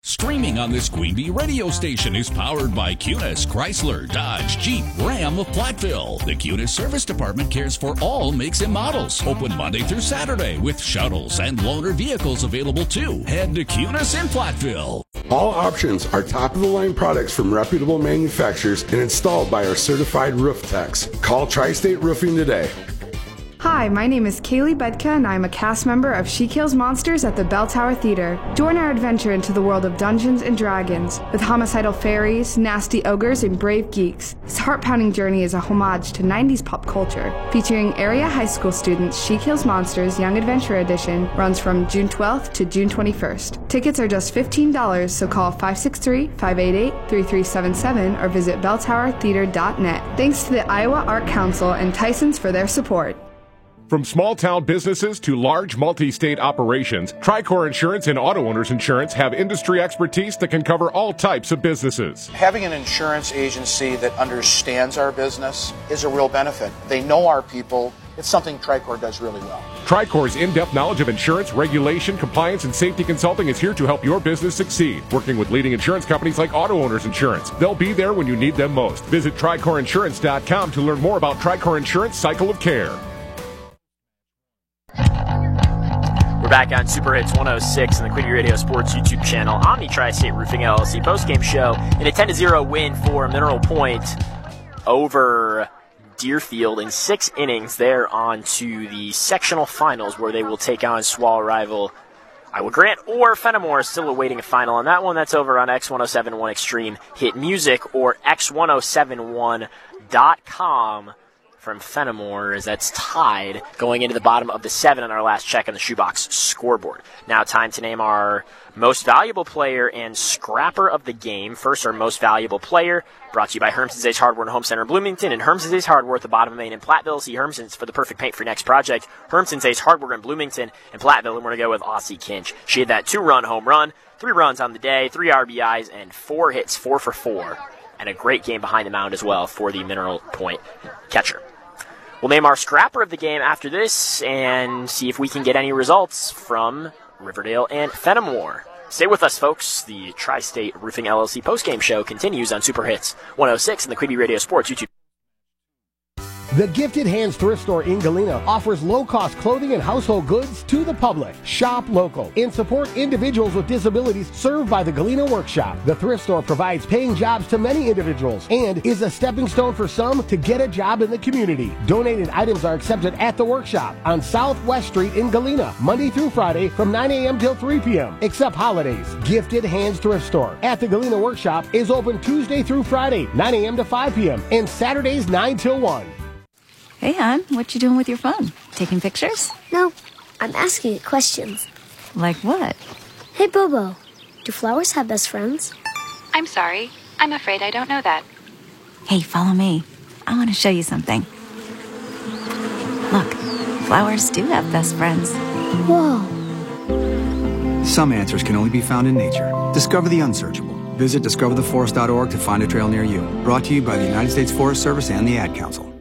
Streaming on this Queen Bee radio station is powered by Cunis, Chrysler, Dodge, Jeep, Ram of Platteville. The Cunis Service Department cares for all makes and models. Open Monday through Saturday with shuttles and loaner vehicles available too. Head to Cunis in Platteville. All options are top-of-the-line products from reputable manufacturers and installed by our certified roof techs. Call Tri-State Roofing today. Hi, my name is Kaylee Bedka, and I'm a cast member of She Kills Monsters at the Bell Tower Theater. Join our adventure into the world of Dungeons and Dragons with homicidal fairies, nasty ogres, and brave geeks. This heart-pounding journey is a homage to 90s pop culture. Featuring area high school students, She Kills Monsters Young Adventure Edition runs from June 12th to June 21st. Tickets are just $15, so call 563-588-3377 or visit belltowertheater.net. Thanks to the Iowa Art Council and Tyson's for their support. From small-town businesses to large multi-state operations, Tricor Insurance and Auto Owners Insurance have industry expertise that can cover all types of businesses. Having an insurance agency that understands our business is a real benefit. They know our people. It's something Tricor does really well. Tricor's in-depth knowledge of insurance, regulation, compliance, and safety consulting is here to help your business succeed. Working with leading insurance companies like Auto Owners Insurance. They'll be there when you need them most. Visit TricorInsurance.com to learn more about Tricor Insurance Cycle of Care. We're back on Super Hits 106 and the Queen Bee Radio Sports YouTube channel on the Tri-State Roofing LLC postgame show in a 10-0 win for Mineral Point over Deerfield in 6 innings. They're on to the sectional finals where they will take on Swall rival Iowa Grant or Fenimore. Still awaiting a final on that one. That's over on X1071 Extreme Hit Music or X1071.com. From Fenimore, as that's tied going into the bottom of the 7 on our last check on the shoebox scoreboard. Now time to name our most valuable player and scrapper of the game. First, our most valuable player, brought to you by Hermson's Ace Hardware and Home Center in Bloomington and Hermson's Ace Hardware at the bottom of Main in Platteville. See Hermson's for the perfect paint for your next project. Hermson's Ace Hardware in Bloomington and Platteville, and we're going to go with Aussie Kinch. She had that 2-run home run, 3 runs on the day, 3 RBIs, and 4 hits, 4 for 4. And a great game behind the mound as well for the Mineral Point catcher. We'll name our scrapper of the game after this and see if we can get any results from Riverdale and Fenimore. Stay with us, folks. The Tri-State Roofing LLC postgame show continues on Super Hits 106 and the Queen Bee Radio Sports YouTube. The Gifted Hands Thrift Store in Galena offers low-cost clothing and household goods to the public. Shop local and support individuals with disabilities served by the Galena Workshop. The thrift store provides paying jobs to many individuals and is a stepping stone for some to get a job in the community. Donated items are accepted at the workshop on Southwest Street in Galena, Monday through Friday from 9 a.m. till 3 p.m., except holidays. Gifted Hands Thrift Store at the Galena Workshop is open Tuesday through Friday, 9 a.m. to 5 p.m., and Saturdays 9 till 1. Hey, hon, what you doing with your phone? Taking pictures? No, I'm asking it questions. Like what? Hey, Bobo, do flowers have best friends? I'm sorry. I'm afraid I don't know that. Hey, follow me. I want to show you something. Look, flowers do have best friends. Whoa. Some answers can only be found in nature. Discover the unsearchable. Visit discovertheforest.org to find a trail near you. Brought to you by the United States Forest Service and the Ad Council.